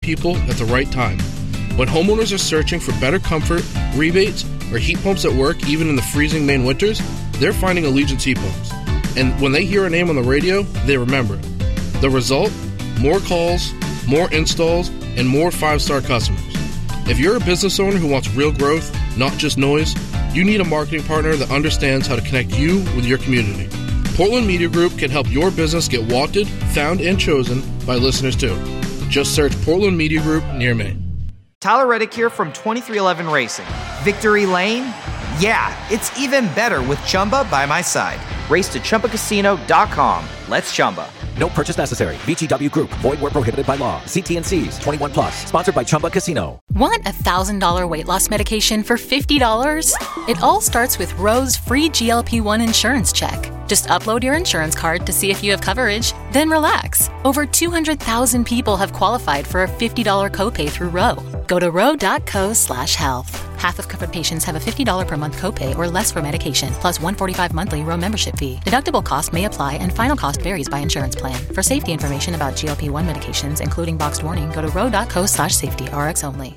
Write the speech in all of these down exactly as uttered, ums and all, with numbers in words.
people at the right time. When homeowners are searching for better comfort, rebates, or heat pumps at work even in the freezing Maine winters, they're finding Allegiance Heat Pumps. And when they hear a name on the radio, they remember it. The result? More calls, more installs, and more five-star customers. If you're a business owner who wants real growth, not just noise, you need a marketing partner that understands how to connect you with your community. Portland Media Group can help your business get wanted, found, and chosen by listeners too. Just search Portland Media Group near me. Tyler Reddick here from twenty-three eleven Racing. Victory Lane? Yeah, it's even better with Chumba by my side. Race to Chumba Casino dot com. Let's Chumba. No purchase necessary. V G W Group. Void where prohibited by law. See T and C's. twenty-one plus. Sponsored by Chumba Casino. Want a one thousand dollars weight loss medication for fifty dollars? It all starts with Roe's free G L P one insurance check. Just upload your insurance card to see if you have coverage, then relax. Over two hundred thousand people have qualified for a fifty dollars copay through Roe. Go to roe.co slash health. Half of covered patients have a fifty dollars per month copay or less for medication, plus one hundred forty-five dollars monthly Roe membership fee. Deductible cost may apply and final cost varies by insurance plan. For safety information about G L P one medications, including boxed warning, go to roe.co slash safety, Rx only.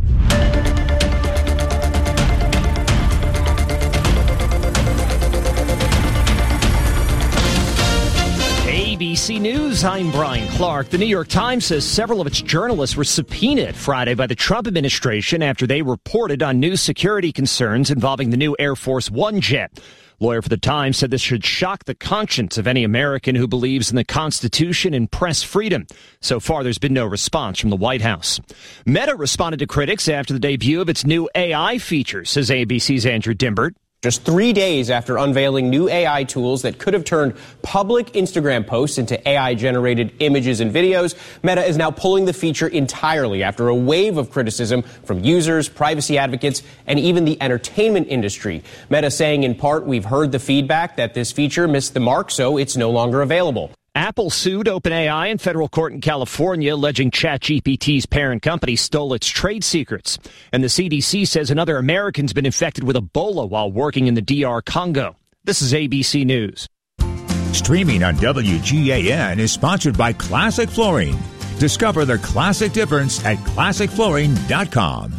A B C News, I'm Brian Clark. The New York Times says several of its journalists were subpoenaed Friday by the Trump administration after they reported on new security concerns involving the new Air Force One jet. Lawyer for the Times said this should shock the conscience of any American who believes in the Constitution and press freedom. So far, there's been no response from the White House. Meta responded to critics after the debut of its new A I features, says A B C's Andrew Dimbert. Just three days after unveiling new A I tools that could have turned public Instagram posts into A I-generated images and videos, Meta is now pulling the feature entirely after a wave of criticism from users, privacy advocates, and even the entertainment industry. Meta saying in part, we've heard the feedback that this feature missed the mark, so it's no longer available. Apple sued OpenAI in federal court in California, alleging ChatGPT's parent company stole its trade secrets. And the C D C says another American's been infected with Ebola while working in the D R Congo. This is A B C News. Streaming on W G A N is sponsored by Classic Flooring. Discover their classic difference at classic flooring dot com.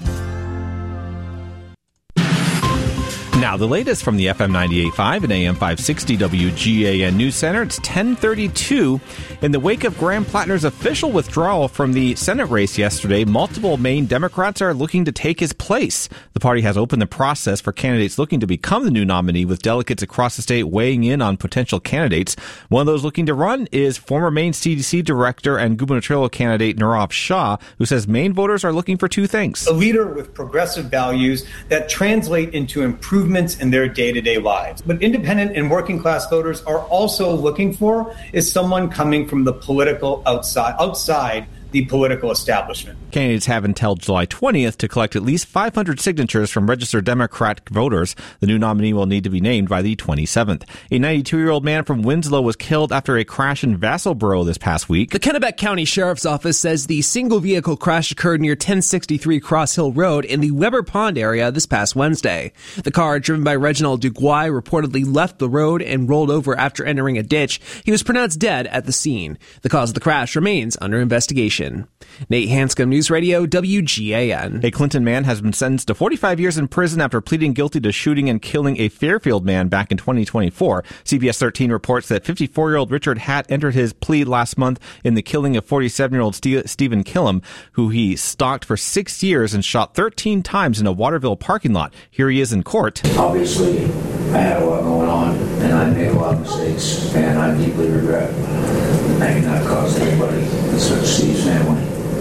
Now, the latest from the F M ninety-eight point five and A M five sixty W G A N News Center. It's ten thirty-two. In the wake of Graham Plattner's official withdrawal from the Senate race yesterday, multiple Maine Democrats are looking to take his place. The party has opened the process for candidates looking to become the new nominee, with delegates across the state weighing in on potential candidates. One of those looking to run is former Maine C D C director and gubernatorial candidate Nirav Shah, who says Maine voters are looking for two things. A leader with progressive values that translate into improvements in their day-to-day lives. What independent and working class voters are also looking for is someone coming from the political outside, outside the political establishment. Candidates have until July twentieth to collect at least five hundred signatures from registered Democrat voters. The new nominee will need to be named by the twenty-seventh. A ninety-two-year-old man from Winslow was killed after a crash in Vassalboro this past week. The Kennebec County Sheriff's Office says the single-vehicle crash occurred near ten sixty-three Cross Hill Road in the Weber Pond area this past Wednesday. The car, driven by Reginald Duguay, reportedly left the road and rolled over after entering a ditch. He was pronounced dead at the scene. The cause of the crash remains under investigation. Nate Hanscom, News Radio, W G A N. A Clinton man has been sentenced to forty-five years in prison after pleading guilty to shooting and killing a Fairfield man back in twenty twenty-four. C B S thirteen reports that fifty-four-year-old Richard Hatt entered his plea last month in the killing of forty-seven-year-old St- Stephen Killam, who he stalked for six years and shot thirteen times in a Waterville parking lot. Here he is in court. Obviously, I had a lot going on, and I made a lot of mistakes, and I deeply regret having not caused anybody, especially Steve's family,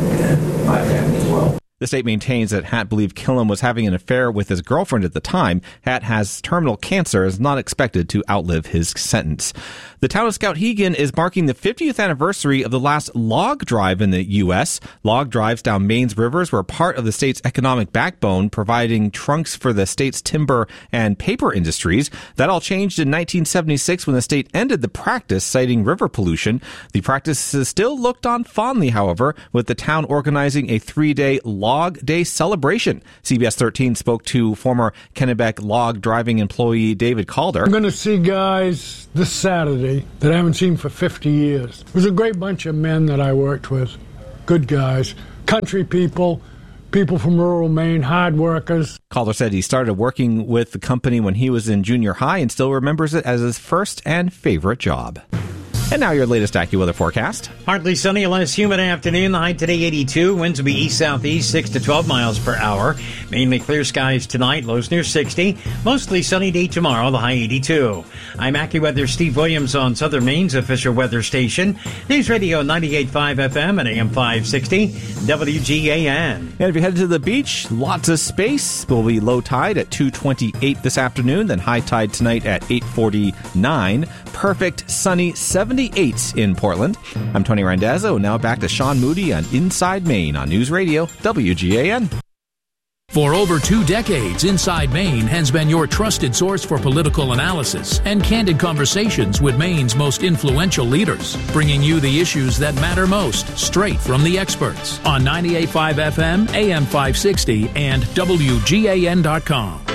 and my family as well. The state maintains that Hatt believed Killam was having an affair with his girlfriend at the time. Hatt has terminal cancer and is not expected to outlive his sentence. The town of Skowhegan is marking the fiftieth anniversary of the last log drive in the U S Log drives down Maine's rivers were part of the state's economic backbone, providing trunks for the state's timber and paper industries. That all changed in nineteen seventy-six when the state ended the practice, citing river pollution. The practice is still looked on fondly, however, with the town organizing a three-day log day celebration. C B S thirteen spoke to former Kennebec log driving employee David Calder. I'm going to see guys this Saturday that I haven't seen for fifty years. It was a great bunch of men that I worked with. Good guys. country people, people from rural Maine, hard workers. Calder said he started working with the company when he was in junior high and still remembers it as his first and favorite job. And now your latest AccuWeather forecast. Partly sunny, a less humid afternoon. The high today eighty-two. Winds will be east-southeast, six to twelve miles per hour. Mainly clear skies tonight, lows near sixty. Mostly sunny day tomorrow, the high eighty-two. I'm AccuWeather Steve Williams on Southern Maine's official weather station. News Radio ninety-eight point five F M and A M five sixty, W G A N. And if you're headed to the beach, lots of space. Will be low tide at two twenty-eight this afternoon, then high tide tonight at eight forty-nine. Perfect sunny seventy-eight in Portland. I'm Tony Randazzo. Now back to Sean Moody on Inside Maine on News Radio W G A N. For over two decades, Inside Maine has been your trusted source for political analysis and candid conversations with Maine's most influential leaders, bringing you the issues that matter most straight from the experts on ninety-eight point five F M, A M five sixty, and W G A N dot com.